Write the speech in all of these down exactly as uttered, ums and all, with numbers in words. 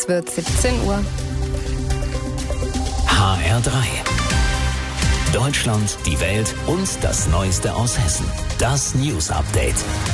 Es wird siebzehn Uhr. H R drei. Deutschland, die Welt und das Neueste aus Hessen. Das News Update.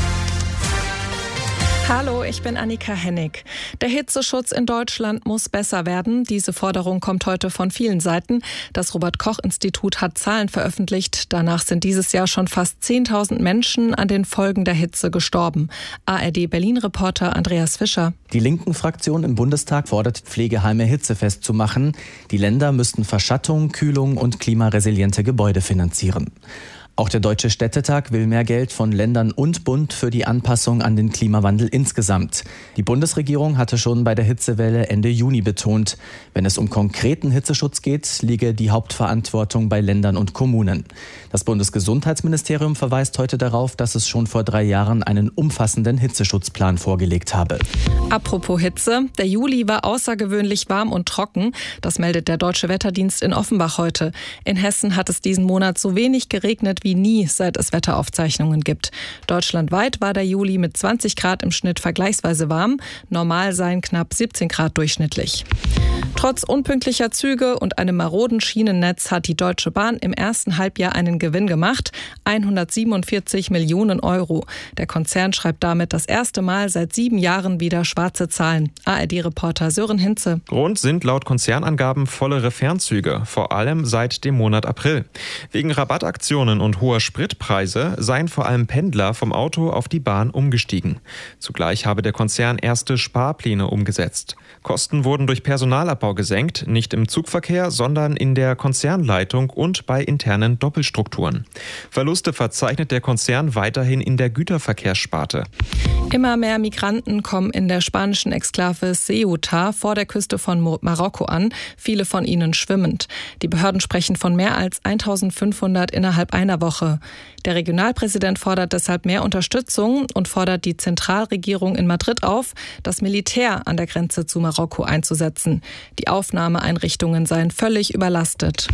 Hallo, ich bin Annika Hennig. Der Hitzeschutz in Deutschland muss besser werden. Diese Forderung kommt heute von vielen Seiten. Das Robert-Koch-Institut hat Zahlen veröffentlicht. Danach sind dieses Jahr schon fast zehntausend Menschen an den Folgen der Hitze gestorben. A R D-Berlin-Reporter Andreas Fischer. Die Linken-Fraktion im Bundestag fordert, Pflegeheime hitzefest zu machen. Die Länder müssten Verschattung, Kühlung und klimaresiliente Gebäude finanzieren. Auch der Deutsche Städtetag will mehr Geld von Ländern und Bund für die Anpassung an den Klimawandel insgesamt. Die Bundesregierung hatte schon bei der Hitzewelle Ende Juni betont, wenn es um konkreten Hitzeschutz geht, liege die Hauptverantwortung bei Ländern und Kommunen. Das Bundesgesundheitsministerium verweist heute darauf, dass es schon vor drei Jahren einen umfassenden Hitzeschutzplan vorgelegt habe. Apropos Hitze, der Juli war außergewöhnlich warm und trocken. Das meldet der Deutsche Wetterdienst in Offenbach heute. In Hessen hat es diesen Monat so wenig geregnet wie nie, seit es Wetteraufzeichnungen gibt. Deutschlandweit war der Juli mit zwanzig Grad im Schnitt vergleichsweise warm. Normal seien knapp siebzehn Grad durchschnittlich. Trotz unpünktlicher Züge und einem maroden Schienennetz hat die Deutsche Bahn im ersten Halbjahr einen Gewinn gemacht. hundertsiebenundvierzig Millionen Euro. Der Konzern schreibt damit das erste Mal seit sieben Jahren wieder schwarze Zahlen. A R D-Reporter Sören Hinze. Grund sind laut Konzernangaben vollere Fernzüge, vor allem seit dem Monat April. Wegen Rabattaktionen und hoher Spritpreise seien vor allem Pendler vom Auto auf die Bahn umgestiegen. Zugleich habe der Konzern erste Sparpläne umgesetzt. Kosten wurden durch Personalabbau gesenkt, nicht im Zugverkehr, sondern in der Konzernleitung und bei internen Doppelstrukturen. Verluste verzeichnet der Konzern weiterhin in der Güterverkehrssparte. Immer mehr Migranten kommen in der spanischen Exklave Ceuta vor der Küste von Marokko an, viele von ihnen schwimmend. Die Behörden sprechen von mehr als eintausendfünfhundert innerhalb einer Woche. Der Regionalpräsident fordert deshalb mehr Unterstützung und fordert die Zentralregierung in Madrid auf, das Militär an der Grenze zu Marokko einzusetzen. Die Aufnahmeeinrichtungen seien völlig überlastet.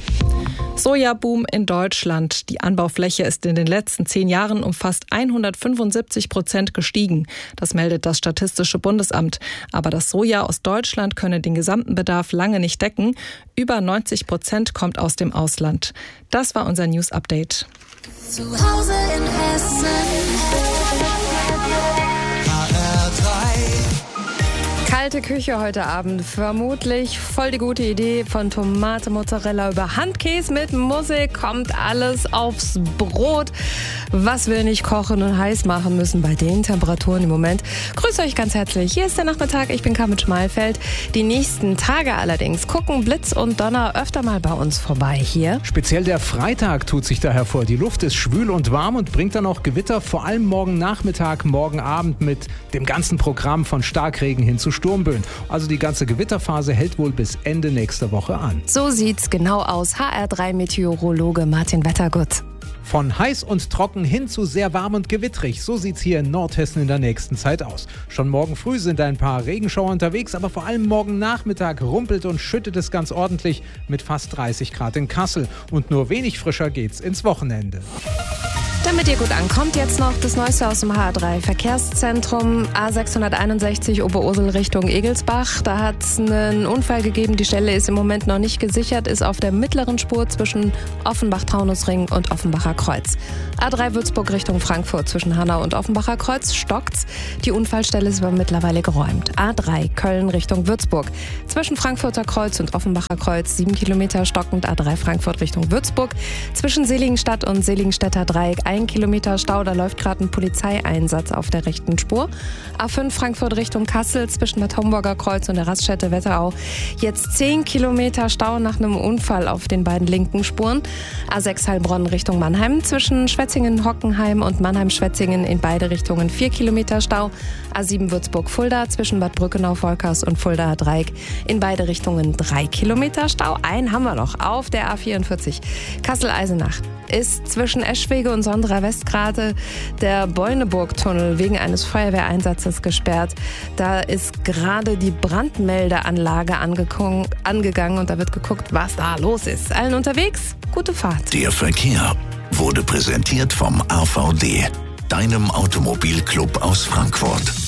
Sojaboom in Deutschland. Die Anbaufläche ist in den letzten zehn Jahren um fast hundertfünfundsiebzig Prozent gestiegen. Das meldet das Statistische Bundesamt. Aber das Soja aus Deutschland könne den gesamten Bedarf lange nicht decken. Über neunzig Prozent kommt aus dem Ausland. Das war unser News Update. Zu Hause in Hessen. H R drei. Kalte Küche heute Abend. Vermutlich voll die gute Idee. Von Tomate, Mozzarella über Handkäse mit Musik kommt alles aufs Brot, was wir nicht kochen und heiß machen müssen bei den Temperaturen im Moment. Grüße euch ganz herzlich. Hier ist der Nachmittag. Ich bin Carmen Schmalfeld. Die nächsten Tage allerdings gucken Blitz und Donner öfter mal bei uns vorbei hier. Speziell der Freitag tut sich da hervor. Die Luft ist schwül und warm und bringt dann auch Gewitter, vor allem morgen Nachmittag, morgen Abend mit dem ganzen Programm von Starkregen hin zu Sturmböen. Also die ganze Gewitterphase hält wohl bis Ende nächster Woche an. So sieht's genau aus. H R drei Meteorologe Martin Wettergut. Von heiß und trocken hin zu sehr warm und gewittrig. So sieht's hier in Nordhessen in der nächsten Zeit aus. Schon morgen früh sind ein paar Regenschauer unterwegs, aber vor allem morgen Nachmittag rumpelt und schüttet es ganz ordentlich mit fast dreißig Grad in Kassel. Und nur wenig frischer geht's ins Wochenende. Damit ihr gut ankommt, jetzt noch das Neueste aus dem H R drei Verkehrszentrum. A sechshunderteinundsechzig Oberursel Richtung Egelsbach. Da hat es einen Unfall gegeben. Die Stelle ist im Moment noch nicht gesichert, ist auf der mittleren Spur zwischen Offenbach-Taunusring und Offenbacher Kreuz. A drei Würzburg Richtung Frankfurt zwischen Hanau und Offenbacher Kreuz stockt's. Die Unfallstelle ist aber mittlerweile geräumt. A drei Köln Richtung Würzburg. Zwischen Frankfurter Kreuz und Offenbacher Kreuz sieben Kilometer stockend. A drei Frankfurt Richtung Würzburg. Zwischen Seligenstadt und Seligenstädter Dreieck ein Kilometer Stau, da läuft gerade ein Polizeieinsatz auf der rechten Spur. A fünf Frankfurt Richtung Kassel zwischen Bad Homburger Kreuz und der Raststätte Wetterau. Jetzt zehn Kilometer Stau nach einem Unfall auf den beiden linken Spuren. A sechs Heilbronn Richtung Mannheim zwischen Schwetzingen-Hockenheim und Mannheim-Schwetzingen in beide Richtungen vier Kilometer Stau. A sieben Würzburg-Fulda zwischen Bad Brückenau-Volkers und Fuldaer Dreieck in beide Richtungen drei Kilometer Stau. Einen haben wir noch auf der A vierundvierzig Kassel-Eisenach. Ist zwischen Eschwege und Sonderer Westgrate der Beuneburg-Tunnel wegen eines Feuerwehreinsatzes gesperrt. Da ist gerade die Brandmeldeanlage angegangen und da wird geguckt, was da los ist. Allen unterwegs, gute Fahrt. Der Verkehr wurde präsentiert vom A V D, deinem Automobilclub aus Frankfurt.